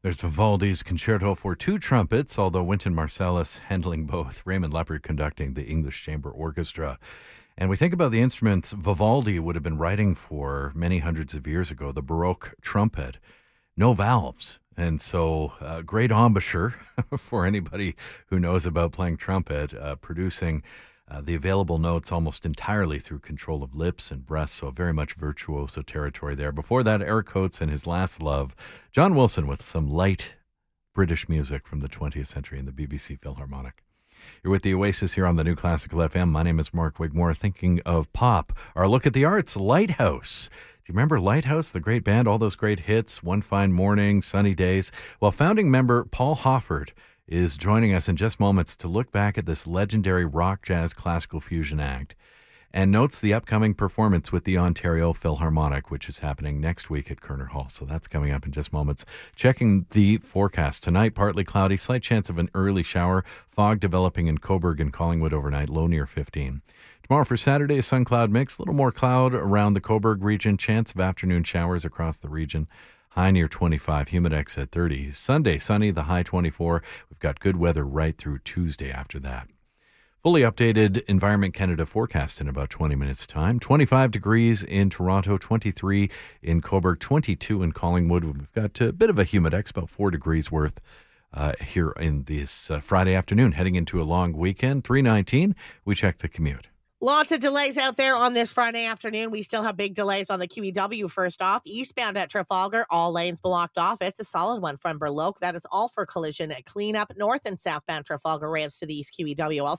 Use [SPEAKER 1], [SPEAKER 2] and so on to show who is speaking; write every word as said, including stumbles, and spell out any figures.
[SPEAKER 1] There's Vivaldi's Concerto for Two Trumpets, although Wynton Marsalis handling both, Raymond Leppard conducting the English Chamber Orchestra. And we think about the instruments Vivaldi would have been writing for many hundreds of years ago, the Baroque trumpet, no valves. And so, uh, great embouchure for anybody who knows about playing trumpet, uh, producing uh, the available notes almost entirely through control of lips and breath. So, very much virtuoso territory there. Before that, Eric Coates and His Last Love. John Wilson with some light British music from the twentieth century in the B B C Philharmonic. You're with the Oasis here on the New Classical F M. My name is Mark Wigmore. Thinking of pop, our look at the arts, Lighthouse. Do you remember Lighthouse, the great band, all those great hits, One Fine Morning, Sunny Days? Well, founding member Paul Hofford is joining us in just moments to look back at this legendary rock, jazz, classical fusion act and notes the upcoming performance with the Ontario Philharmonic, which is happening next week at Kerner Hall. So that's coming up in just moments. Checking the forecast tonight, partly cloudy, slight chance of an early shower, fog developing in Cobourg and Collingwood overnight, low near fifteen. Tomorrow for Saturday, a sun-cloud mix, a little more cloud around the Cobourg region, chance of afternoon showers across the region. High near twenty-five, humidex at thirty. Sunday, sunny, the high twenty-four. We've got good weather right through Tuesday after that. Fully updated Environment Canada forecast in about twenty minutes' time. twenty-five degrees in Toronto, twenty-three in Cobourg, twenty-two in Collingwood. We've got a bit of a humidex, about four degrees worth uh, here in this uh, Friday afternoon, heading into a long weekend. three nineteen, we check the commute.
[SPEAKER 2] Lots of delays out there on this Friday afternoon. We still have big delays on the Q E W. First off, eastbound at Trafalgar, all lanes blocked off. It's a solid one from Burloak. That is all for collision cleanup. North and southbound Trafalgar ramps to the East Q E W.